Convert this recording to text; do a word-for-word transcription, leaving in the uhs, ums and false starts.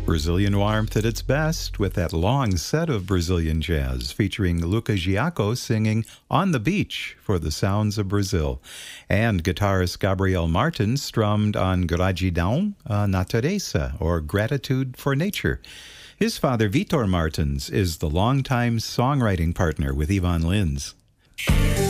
Brazilian warmth at its best with that long set of Brazilian jazz featuring Luca Giaco singing On the Beach for the Sounds of Brazil. And guitarist Gabriel Martins strummed on Gratidão à Natureza, or Gratitude for Nature. His father, Vitor Martins, is the longtime songwriting partner with Ivan Lins.